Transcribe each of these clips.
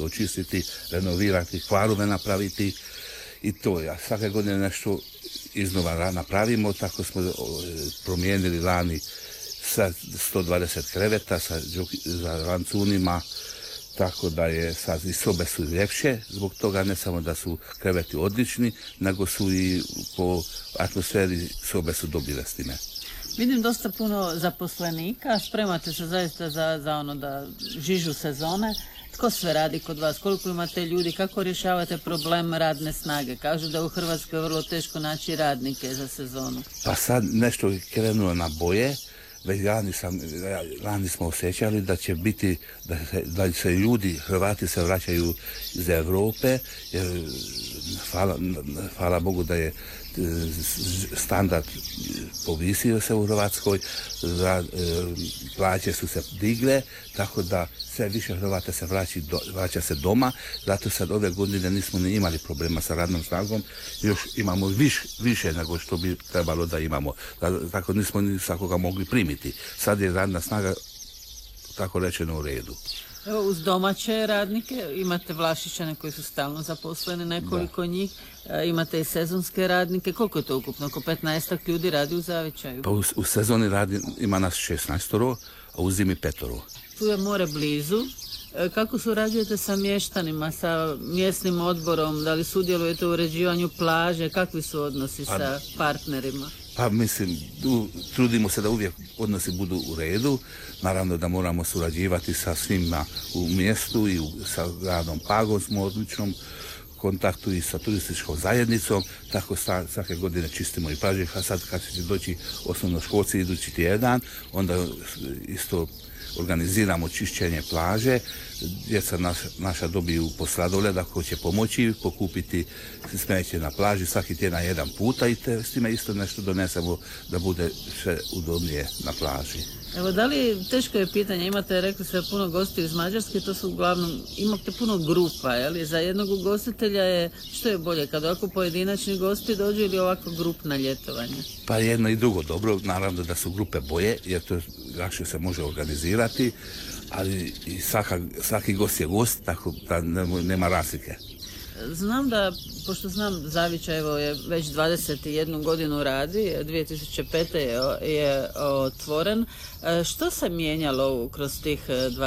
očistiti, renovirati, kvarove napraviti i to je. Svake godine nešto iznova napravimo, tako smo promijenili lani sa 120 kreveta za rancunima, tako da je sad i sobe su ljepše, zbog toga ne samo da su kreveti odlični, nego su i po atmosferi sobe su dobile s time. Vidim dosta puno zaposlenika, spremate se zaista za ono da žižu sezone. Tko sve radi kod vas? Koliko imate ljudi? Kako rješavate problem radne snage? Kažu da u Hrvatskoj je vrlo teško naći radnike za sezonu. Pa sad nešto je krenulo na boje. Već lani smo osjećali da će biti, da se ljudi, Hrvati se vraćaju iz Europe, jer hvala Bogu da je standard povisio se u Hrvatskoj, plaće su se digle, tako da sve više Hrvata se vraća se doma, zato sad ove godine nismo ni imali problema sa radnom snagom, još imamo više nego što bi trebalo da imamo, tako nismo ni svakoga mogli primiti. Sad je radna snaga, tako rečeno, u redu. Evo, uz domaće radnike imate Vlašićane koji su stalno zaposleni, nekoliko njih, imate i sezonske radnike. Koliko je to ukupno? Oko 15 ljudi radi u Zavičaju? Pa u sezoni ima nas 16, a u zimi 5. Tu je more blizu. Kako surađujete sa mještanima, sa mjesnim odborom? Da li sudjelujete u uređivanju plaže? Kakvi su odnosi sa partnerima? Pa mislim, trudimo se da uvijek odnosi budu u redu. Naravno da moramo surađivati sa svima u mjestu i sa gradom Pagom smo u odličnom kontaktu i sa turističkom zajednicom. Tako svake godine čistimo i plaže. A sad kad će doći osnovnoškolci idući tjedan, onda isto organiziramo čišćenje plaže. Djeca naša dobiju po sladoled ako će pomoći pokupiti smeće na plaži svaki tjedan jedan puta i s time isto nešto donesemo da bude sve udobnije na plaži. Evo, da li, teško je pitanje, imate, rekli ste, puno gostiju iz Mađarske, to su uglavnom, imate puno grupa, je za jednog ugostitelja je, što je bolje, kad ovako pojedinačni gosti dođu ili ovako grupna ljetovanje? Pa jedno i drugo dobro, naravno da su grupe boje, jer to lakše se može organizirati, ali i svaki gost je gost, tako da nema razlike. Znam da, pošto znam Zavičaj je već 21 godinu radi, 2005. je otvoren. Što se mijenjalo kroz tih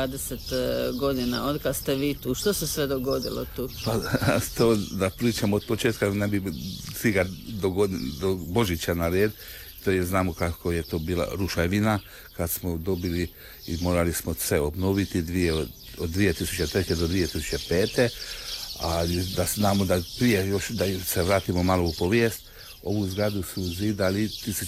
20 godina, od kad ste vi tu? Što se sve dogodilo tu? Pa to da pričamo od početka, ne bi stiga do Božića na red. To je, znamo kako je to bila ruševina, kad smo dobili i morali smo sve obnoviti od 2003. do 2005. Ali da znamo da prije još da se vratimo malo u povijest, ovu zgradu su zidali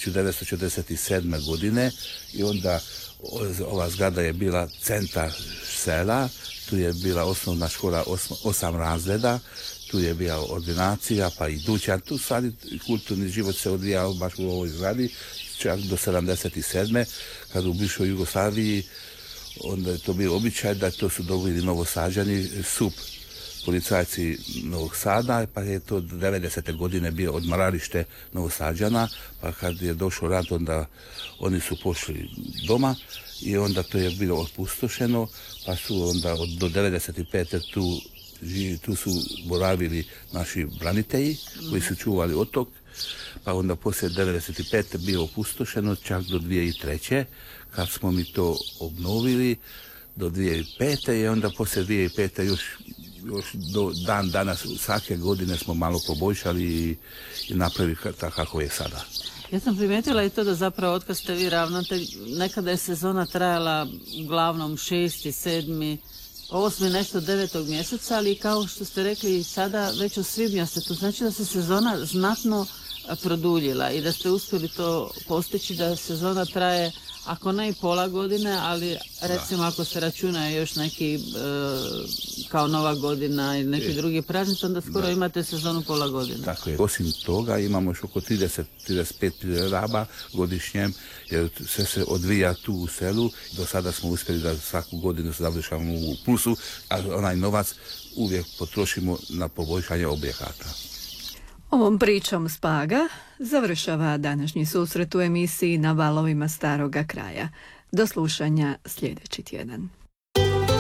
1947. godine i onda ova zgrada je bila centar sela, tu je bila osnovna škola 8 razreda, tu je bila ordinacija pa i dućan, tu sad kulturni život se odvijao baš u ovoj zgradi, čak do 77. kad u bivšoj Jugoslaviji, onda je to bio običaj da to su dobili Novosađani SUP, policajci Novog Sada, pa je to 90. godine bio odmaralište Novosađana, pa kad je došao rat, onda oni su pošli doma i onda to je bilo opustošeno, pa su onda do 95. tu su boravili naši branitelji koji su čuvali otok, pa onda poslije 95. bio opustošeno čak do 2003. kad smo mi to obnovili do 2005. i onda poslije 2005. još do dan danas svake godine smo malo poboljšali i napravili tako kako je sada. Ja sam primijetila i to da zapravo otkad ste vi ravnatelj, nekada je sezona trajala uglavnom 6., 7., 8. nešto 9. mjeseca, ali kao što ste rekli sada već u svibnju ste tu, znači da se sezona znatno produljila i da ste uspjeli to postići da sezona traje, ako ne i pola godine, ali recimo ako se računa još neki kao Nova godina i neki drugi praznici, onda skoro imate sezonu pola godine. Tako je. Osim toga imamo još oko 30-35 priredaba godišnjem, jer sve se odvija tu u selu. Do sada smo uspjeli da svaku godinu završavamo u plusu, a onaj novac uvijek potrošimo na poboljšanje objekata. Ovom pričom s Paga završava današnji susret u emisiji Na valovima staroga kraja. Do slušanja sljedeći tjedan.